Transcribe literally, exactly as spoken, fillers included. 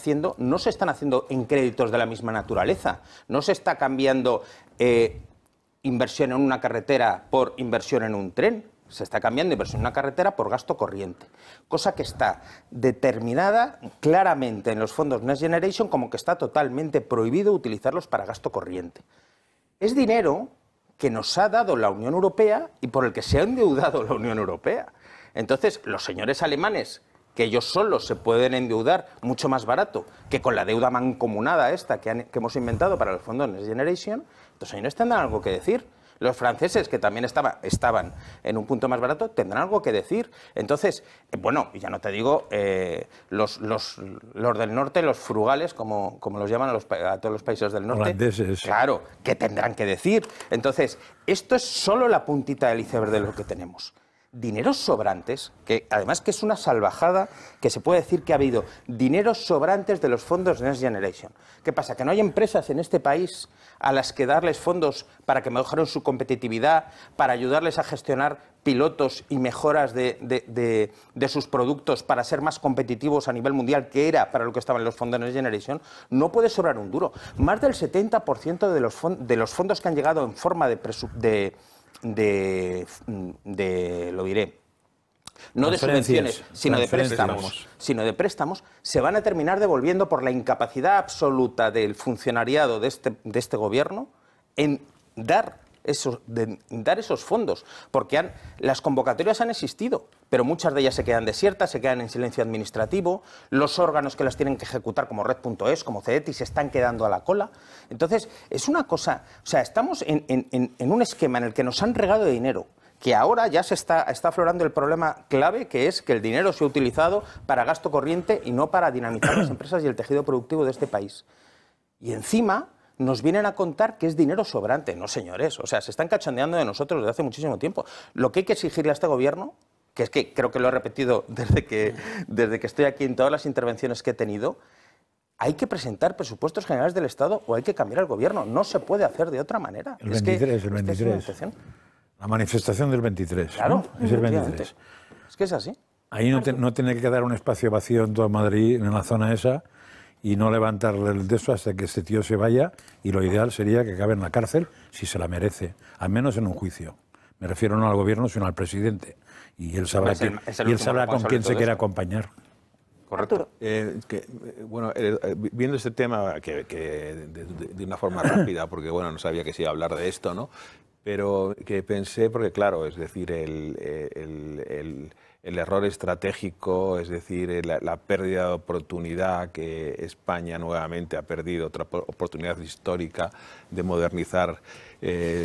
haciendo no se están haciendo en créditos de la misma naturaleza. No se está cambiando eh, inversión en una carretera por inversión en un tren. Se está cambiando inversión en una carretera por gasto corriente, cosa que está determinada claramente en los fondos Next Generation como que está totalmente prohibido utilizarlos para gasto corriente. Es dinero que nos ha dado la Unión Europea y por el que se ha endeudado la Unión Europea. Entonces, los señores alemanes, que ellos solos se pueden endeudar mucho más barato que con la deuda mancomunada esta que, han, que hemos inventado para los fondos Next Generation, estos señores tendrán algo que decir. Los franceses, que también estaba, estaban en un punto más barato, tendrán algo que decir. Entonces, eh, bueno, ya no te digo, eh, los, los, los del norte, los frugales, como, como los llaman a, los, a todos los países del norte. Holandeses. Claro, que tendrán que decir. Entonces, esto es solo la puntita del iceberg de lo que tenemos. Dineros sobrantes, que además que es una salvajada que se puede decir que ha habido dineros sobrantes de los fondos Next Generation. ¿Qué pasa? ¿Que no hay empresas en este país a las que darles fondos para que mejoren su competitividad, para ayudarles a gestionar pilotos y mejoras de, de, de, de sus productos para ser más competitivos a nivel mundial, que era para lo que estaban los fondos Next Generation? No puede sobrar un duro. Más del setenta por ciento de los, fond de los fondos que han llegado en forma de... de De, de, lo diré, no de subvenciones, sino de préstamos, sino de préstamos, se van a terminar devolviendo por la incapacidad absoluta del funcionariado de este, de este gobierno en dar esos, de, dar esos fondos, porque han, las convocatorias han existido, pero muchas de ellas se quedan desiertas, se quedan en silencio administrativo, los órganos que las tienen que ejecutar, como Red punto es, como CEDETI, se están quedando a la cola. Entonces, es una cosa, o sea, estamos en, en, en un esquema en el que nos han regado de dinero, que ahora ya se está, está aflorando el problema clave, que es que el dinero se ha utilizado para gasto corriente y no para dinamizar las empresas y el tejido productivo de este país. Y encima nos vienen a contar que es dinero sobrante. No, señores, o sea, se están cachondeando de nosotros desde hace muchísimo tiempo. Lo que hay que exigirle a este gobierno, que es que creo que lo he repetido desde que, desde que estoy aquí en todas las intervenciones que he tenido, hay que presentar presupuestos generales del Estado o hay que cambiar el gobierno. No se puede hacer de otra manera. El veintitrés, es que, el veintitrés. Es la manifestación del veintitrés. Claro, ¿no? Es el veintitrés. Es que es así. Ahí no, te, no tiene que quedar un espacio vacío en toda Madrid, en la zona esa, y no levantarle el de eso hasta que este tío se vaya, y lo ideal sería que acabe en la cárcel si se la merece, al menos en un juicio. Me refiero no al gobierno, sino al presidente. Y él sabrá, que, y él sabrá con quién se quiere acompañar. Correcto. Eh, que, bueno, eh, viendo este tema que, que de, de, de una forma rápida, porque bueno, no sabía que se iba a hablar de esto, ¿no? Pero que pensé, porque claro, es decir, el, el, el, el error estratégico, es decir, la, la pérdida de oportunidad que España nuevamente ha perdido, otra oportunidad histórica de modernizar eh,